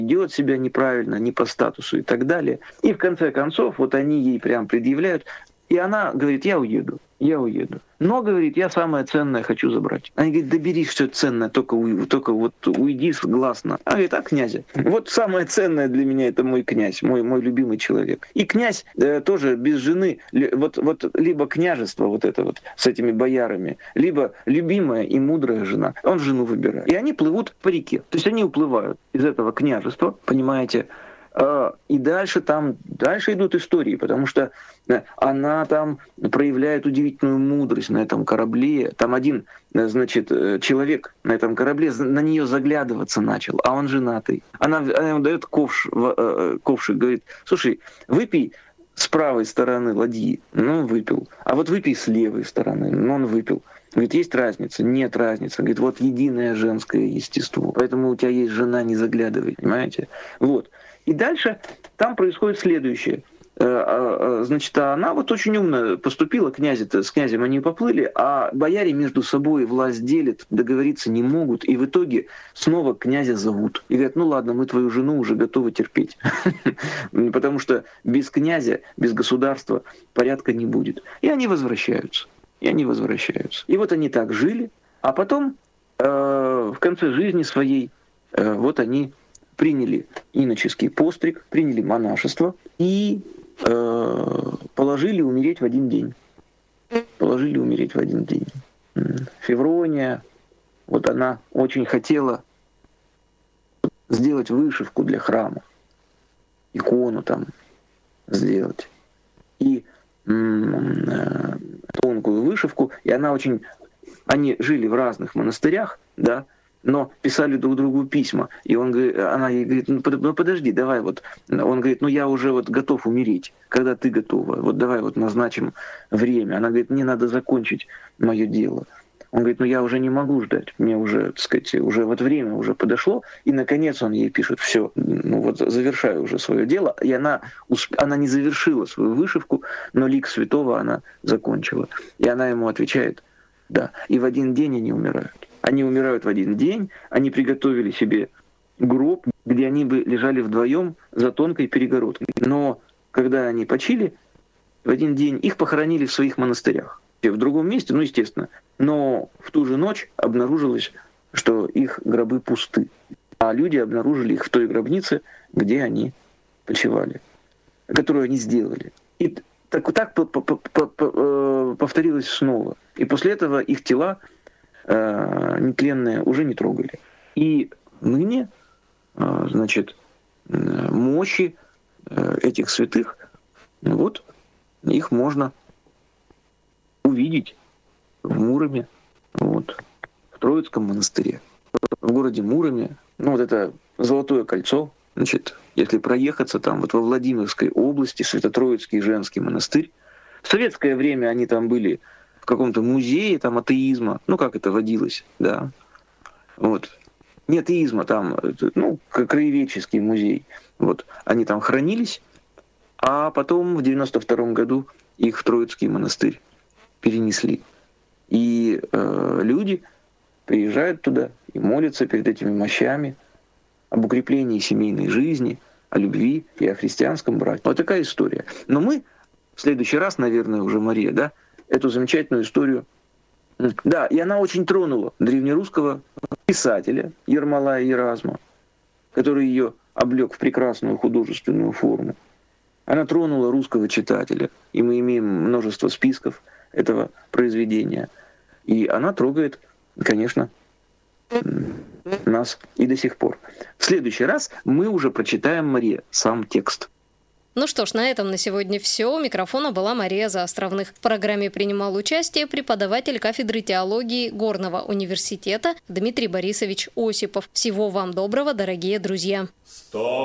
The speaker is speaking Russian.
ведет себя неправильно, не по статусу и так далее. И в конце концов, вот они ей прям предъявляют, и она говорит, я уеду. Но, говорит, я самое ценное хочу забрать. Они говорят, да бери все ценное, только вот уйди согласно. Она говорит, а князя? Вот самое ценное для меня это мой князь, мой любимый человек. И князь тоже без жены, вот либо княжество вот это вот с этими боярами, либо любимая и мудрая жена. Он жену выбирает. И они плывут по реке. То есть они уплывают из этого княжества, понимаете, и дальше идут истории, потому что она там проявляет удивительную мудрость на этом корабле. Там один, значит, человек на этом корабле на нее заглядываться начал, а он женатый. Она ему дает ковшик, говорит, слушай, выпей с правой стороны ладьи. Ну, он выпил. А вот выпей с левой стороны. Ну, он выпил. Говорит, есть разница? Нет разницы. Говорит, вот единое женское естество. Поэтому у тебя есть жена, не заглядывай, понимаете? Вот. И дальше там происходит следующее. Значит, она вот очень умно поступила, с князем они поплыли, а бояре между собой власть делят, договориться не могут, и в итоге снова князя зовут. И говорят, ну ладно, мы твою жену уже готовы терпеть. Потому что без князя, без государства порядка не будет. И они возвращаются. И вот они так жили, а потом в конце жизни своей вот они приняли иноческий постриг, приняли монашество и положили умереть в один день. Феврония, вот она очень хотела сделать вышивку для храма, икону там сделать. И тонкую вышивку, и они жили в разных монастырях, да, но писали друг другу письма. И она ей говорит, ну подожди, давай вот. Он говорит, ну я уже вот готов умереть, когда ты готова. Вот давай вот назначим время. Она говорит, мне надо закончить мое дело. Он говорит, ну я уже не могу ждать. Мне уже, так сказать, уже вот время уже подошло. И наконец он ей пишет, все, ну вот завершаю уже свое дело. И она не завершила свою вышивку, но лик святого она закончила. И она ему отвечает, да. И в один день они умирают. Они умирают в один день, они приготовили себе гроб, где они бы лежали вдвоем за тонкой перегородкой. Но когда они почили, в один день их похоронили в своих монастырях. В другом месте, ну, естественно. Но в ту же ночь обнаружилось, что их гробы пусты. А люди обнаружили их в той гробнице, где они почивали, которую они сделали. И так повторилось снова. И после этого их тела нетленные уже не трогали. И ныне, значит, мощи этих святых, вот, их можно увидеть в Муроме, вот, в Троицком монастыре. В городе Муроме, ну вот это Золотое кольцо, значит, если проехаться там, вот во Владимирской области, Свято-Троицкий женский монастырь. В советское время они там были в каком-то музее там атеизма, ну как это водилось, да, вот. Не атеизма, там, ну, краеведческий музей, вот. Они там хранились, а потом в 92 году их в Троицкий монастырь перенесли. И люди приезжают туда и молятся перед этими мощами об укреплении семейной жизни, о любви и о христианском браке. Вот такая история. Но мы в следующий раз, наверное, уже, Мария, да, эту замечательную историю. Да, и она очень тронула древнерусского писателя Ермолая Еразма, который ее облег в прекрасную художественную форму. Она тронула русского читателя, и мы имеем множество списков этого произведения. И она трогает, конечно, нас и до сих пор. В следующий раз мы уже прочитаем, Мария, сам текст. Ну что ж, на этом на сегодня все. У микрофона была Мария Заостровных. В программе принимал участие преподаватель кафедры теологии Горного университета Дмитрий Борисович Осипов. Всего вам доброго, дорогие друзья.